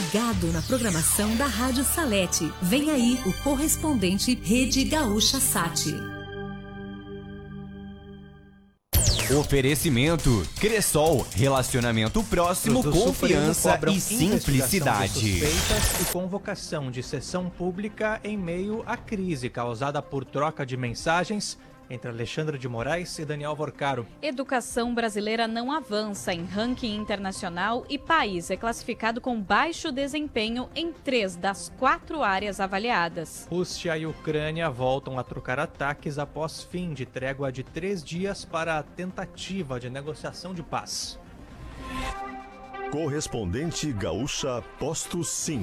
ligado na programação da Rádio Salete. Vem aí o correspondente Rede Gaúcha Sat. Oferecimento Cressol, relacionamento próximo, confiança e simplicidade. Suspeitas e convocação de sessão pública em meio à crise causada por troca de mensagens entre Alexandre de Moraes e Daniel Vorcaro. Educação brasileira não avança em ranking internacional e país é classificado com baixo desempenho em 3 das 4 áreas avaliadas. Rússia e Ucrânia voltam a trocar ataques após fim de trégua de 3 dias para a tentativa de negociação de paz. Correspondente Gaúcha Posto Sim.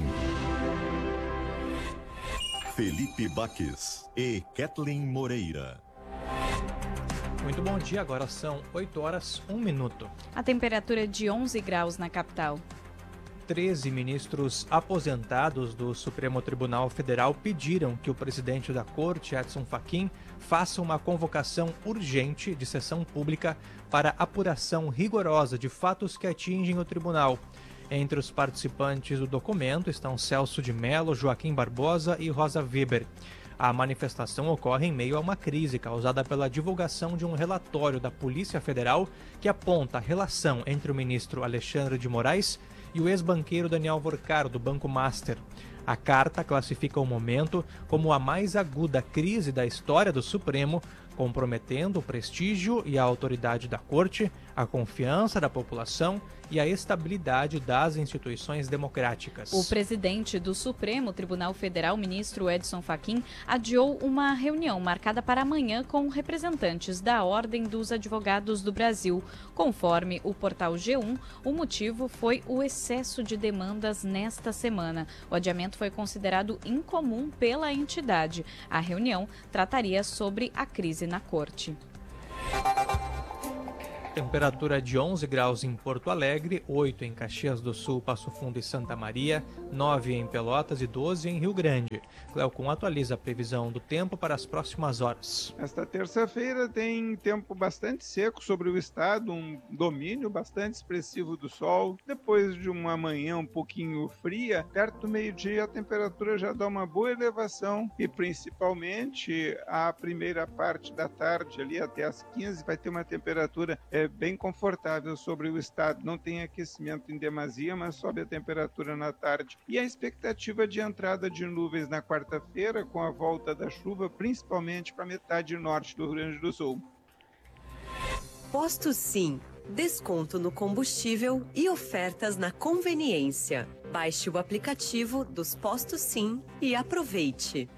Felipe Baques e Kathleen Moreira. Muito bom dia, agora são 8 horas, 1 minuto. A temperatura é de 11 graus na capital. 13 ministros aposentados do Supremo Tribunal Federal pediram que o presidente da Corte, Edson Fachin, faça uma convocação urgente de sessão pública para apuração rigorosa de fatos que atingem o tribunal. Entre os participantes do documento estão Celso de Mello, Joaquim Barbosa e Rosa Weber. A manifestação ocorre em meio a uma crise causada pela divulgação de um relatório da Polícia Federal que aponta a relação entre o ministro Alexandre de Moraes e o ex-banqueiro Daniel Vorcaro, do Banco Master. A carta classifica o momento como a mais aguda crise da história do Supremo, comprometendo o prestígio e a autoridade da Corte, a confiança da população e a estabilidade das instituições democráticas. O presidente do Supremo Tribunal Federal, ministro Edson Fachin, adiou uma reunião marcada para amanhã com representantes da Ordem dos Advogados do Brasil. Conforme o portal G1, o motivo foi o excesso de demandas nesta semana. O adiamento foi considerado incomum pela entidade. A reunião trataria sobre a crise na Corte. Temperatura de 11 graus em Porto Alegre, 8 em Caxias do Sul, Passo Fundo e Santa Maria, 9 em Pelotas e 12 em Rio Grande. Cleocum atualiza a previsão do tempo para as próximas horas. Esta terça-feira tem tempo bastante seco sobre o estado, um domínio bastante expressivo do sol. Depois de uma manhã um pouquinho fria, perto do meio-dia a temperatura já dá uma boa elevação e principalmente a primeira parte da tarde, ali até as 15, vai ter uma temperatura bem confortável sobre o estado. Não tem aquecimento em demasia, mas sobe a temperatura na tarde. E a expectativa de entrada de nuvens na quarta-feira com a volta da chuva, principalmente para a metade norte do Rio Grande do Sul. Posto Sim. Desconto no combustível e ofertas na conveniência. Baixe o aplicativo dos Postos Sim e aproveite.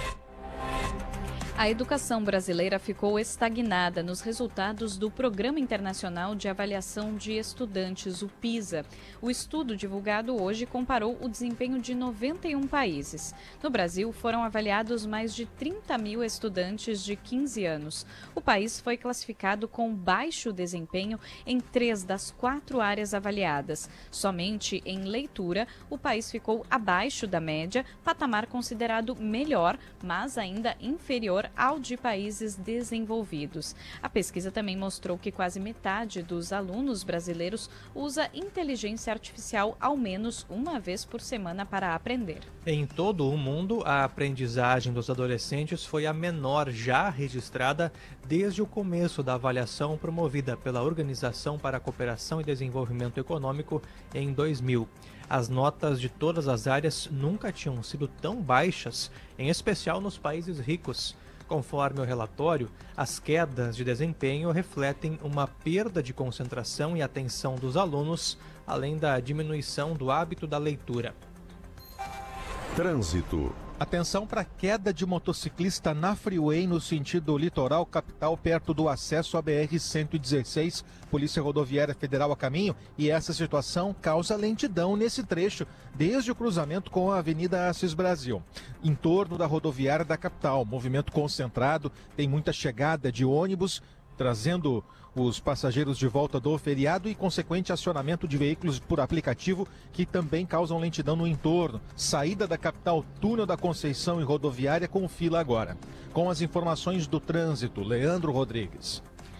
A educação brasileira ficou estagnada nos resultados do Programa Internacional de Avaliação de Estudantes, o PISA. O estudo divulgado hoje comparou o desempenho de 91 países. No Brasil, foram avaliados mais de 30 mil estudantes de 15 anos. O país foi classificado com baixo desempenho em 3 das 4 áreas avaliadas. Somente em leitura, o país ficou abaixo da média, patamar considerado melhor, mas ainda inferior ao de países desenvolvidos. A pesquisa também mostrou que quase metade dos alunos brasileiros usa inteligência artificial ao menos uma vez por semana para aprender. Em todo o mundo, a aprendizagem dos adolescentes foi a menor já registrada desde o começo da avaliação promovida pela Organização para a Cooperação e Desenvolvimento Econômico em 2000. As notas de todas as áreas nunca tinham sido tão baixas, em especial nos países ricos. Conforme o relatório, as quedas de desempenho refletem uma perda de concentração e atenção dos alunos, além da diminuição do hábito da leitura. Trânsito. Atenção para a queda de motociclista na freeway no sentido litoral capital, perto do acesso à BR-116, Polícia Rodoviária Federal a caminho, e essa situação causa lentidão nesse trecho, desde o cruzamento com a Avenida Assis Brasil. Em torno da rodoviária da capital, movimento concentrado, tem muita chegada de ônibus, trazendo os passageiros de volta do feriado e consequente acionamento de veículos por aplicativo que também causam lentidão no entorno. Saída da capital, túnel da Conceição e rodoviária com fila agora. Com as informações do trânsito, Leandro Rodrigues.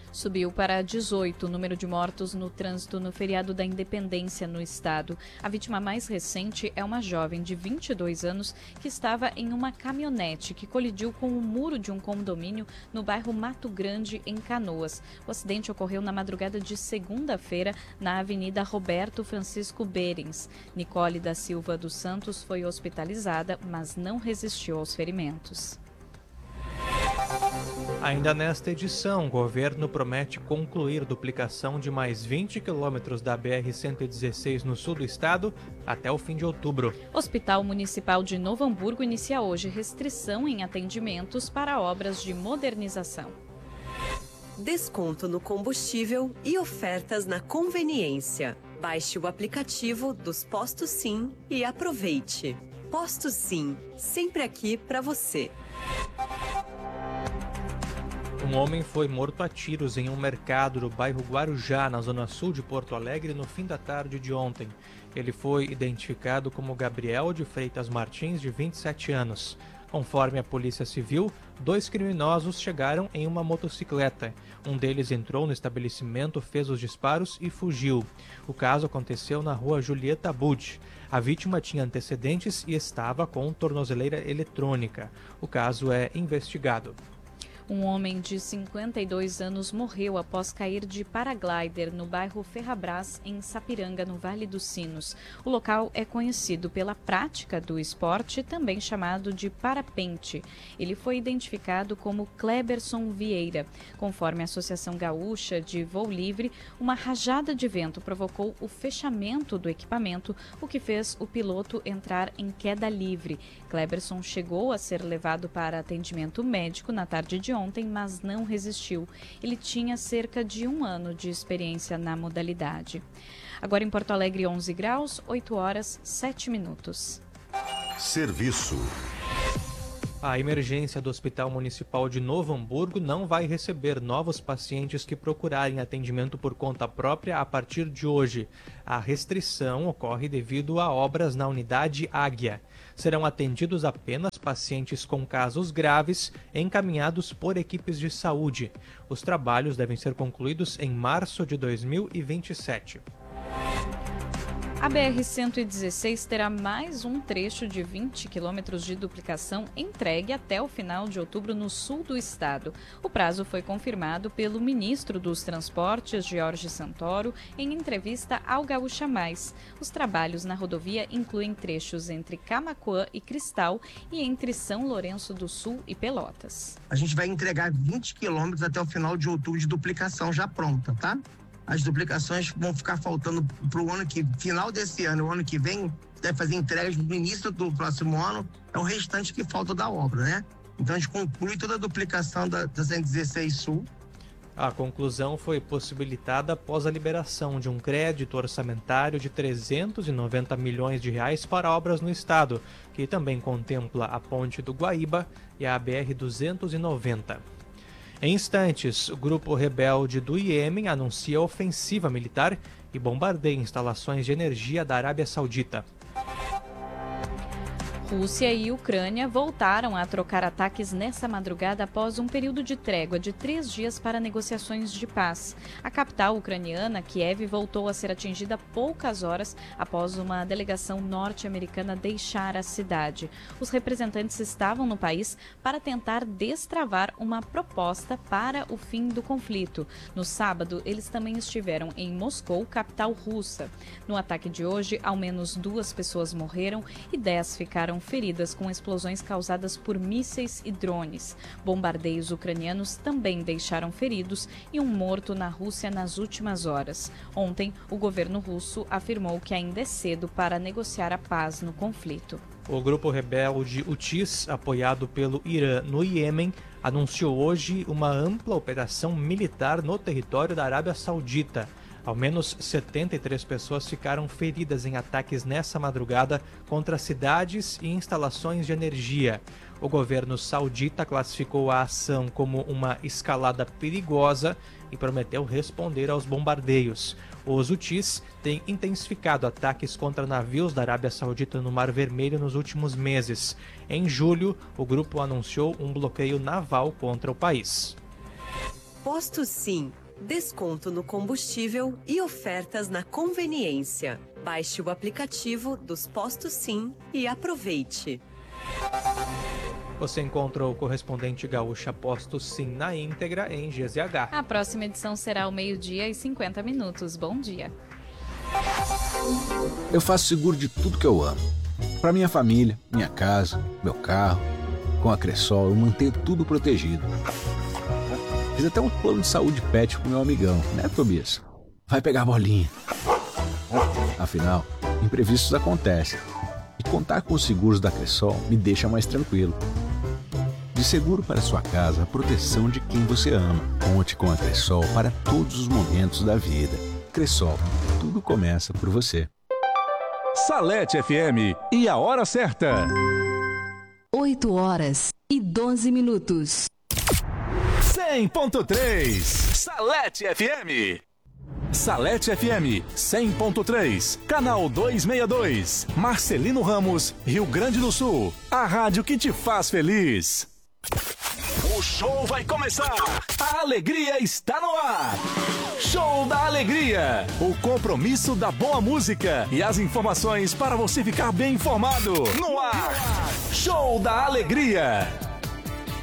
Subiu para 18 o número de mortos no trânsito no feriado da Independência no estado. A vítima mais recente é uma jovem de 22 anos que estava em uma caminhonete que colidiu com o muro de um condomínio no bairro Mato Grande, em Canoas. O acidente ocorreu na madrugada de segunda-feira na Avenida Roberto Francisco Berens. Nicole da Silva dos Santos foi hospitalizada, mas não resistiu aos ferimentos. Ainda nesta edição, o governo promete concluir duplicação de mais 20 quilômetros da BR-116 no sul do estado até o fim de outubro. Hospital Municipal de Novo Hamburgo inicia hoje restrição em atendimentos para obras de modernização. Desconto no combustível e ofertas na conveniência. Baixe o aplicativo dos Postos Sim e aproveite. Postos Sim, sempre aqui para você. Um homem foi morto a tiros em um mercado do bairro Guarujá, na zona sul de Porto Alegre, no fim da tarde de ontem. Ele foi identificado como Gabriel de Freitas Martins, de 27 anos. Conforme a Polícia Civil, 2 criminosos chegaram em uma motocicleta. Um deles entrou no estabelecimento, fez os disparos e fugiu. O caso aconteceu na rua Julieta Bud. A vítima tinha antecedentes e estava com tornozeleira eletrônica. O caso é investigado. Um homem de 52 anos morreu após cair de paraglider no bairro Ferrabras, em Sapiranga, no Vale dos Sinos. O local é conhecido pela prática do esporte, também chamado de parapente. Ele foi identificado como Kleberson Vieira. Conforme a Associação Gaúcha de Voo Livre, uma rajada de vento provocou o fechamento do equipamento, o que fez o piloto entrar em queda livre. Kleberson chegou a ser levado para atendimento médico na tarde de ontem, mas não resistiu. Ele tinha cerca de 1 ano de experiência na modalidade. Agora em Porto Alegre, 11 graus, 8 horas, 7 minutos. Serviço. A emergência do Hospital Municipal de Novo Hamburgo não vai receber novos pacientes que procurarem atendimento por conta própria a partir de hoje. A restrição ocorre devido a obras na unidade Águia. Serão atendidos apenas pacientes com casos graves encaminhados por equipes de saúde. Os trabalhos devem ser concluídos em março de 2027. A BR-116 terá mais um trecho de 20 quilômetros de duplicação entregue até o final de outubro no sul do estado. O prazo foi confirmado pelo ministro dos Transportes, Jorge Santoro, em entrevista ao Gaúcha Mais. Os trabalhos na rodovia incluem trechos entre Camaquã e Cristal e entre São Lourenço do Sul e Pelotas. A gente vai entregar 20 quilômetros até o final de outubro de duplicação já pronta, tá? As duplicações vão ficar faltando para o ano que, final desse ano, o ano que vem, deve fazer entregas no início do próximo ano, é o restante que falta da obra, né? Então a gente conclui toda a duplicação da 116 Sul. A conclusão foi possibilitada após a liberação de um crédito orçamentário de 390 milhões de reais para obras no estado, que também contempla a Ponte do Guaíba e a BR-290. Em instantes, o grupo rebelde do Iêmen anuncia ofensiva militar e bombardeia instalações de energia da Arábia Saudita. Rússia e Ucrânia voltaram a trocar ataques nessa madrugada após um período de trégua de 3 dias para negociações de paz. A capital ucraniana, Kiev, voltou a ser atingida poucas horas após uma delegação norte-americana deixar a cidade. Os representantes estavam no país para tentar destravar uma proposta para o fim do conflito. No sábado, eles também estiveram em Moscou, capital russa. No ataque de hoje, ao menos 2 pessoas morreram e 10 ficaram feridas com explosões causadas por mísseis e drones. Bombardeios ucranianos também deixaram feridos e um morto na Rússia nas últimas horas. Ontem, o governo russo afirmou que ainda é cedo para negociar a paz no conflito. O grupo rebelde Houthis, apoiado pelo Irã no Iêmen, anunciou hoje uma ampla operação militar no território da Arábia Saudita. Ao menos 73 pessoas ficaram feridas em ataques nessa madrugada contra cidades e instalações de energia. O governo saudita classificou a ação como uma escalada perigosa e prometeu responder aos bombardeios. Os Houthis têm intensificado ataques contra navios da Arábia Saudita no Mar Vermelho nos últimos meses. Em julho, o grupo anunciou um bloqueio naval contra o país. Postos Sim. desconto no combustível e ofertas na conveniência. Baixe o aplicativo dos Postos Sim e aproveite. Você encontra o correspondente Gaúcha Postos Sim na íntegra em GZH. A próxima edição será ao 12:50. Bom dia. Eu faço seguro de tudo que eu amo. Para minha família, minha casa, meu carro. Com a Cressol eu mantenho tudo protegido. Fiz até um plano de saúde pet com meu amigão, né, Tobias? Vai pegar a bolinha. Afinal, imprevistos acontecem. E contar com os seguros da Cressol me deixa mais tranquilo. De seguro para sua casa, a proteção de quem você ama. Conte com a Cressol para todos os momentos da vida. Cressol, tudo começa por você. Salete FM e a hora certa. 8h12. 100.3 Salete FM. Salete FM 100.3, canal 262, Marcelino Ramos, Rio Grande do Sul. A rádio que te faz feliz. O show vai começar. A alegria está no ar. Show da Alegria. O compromisso da boa música e as informações para você ficar bem informado. No ar. Show da Alegria.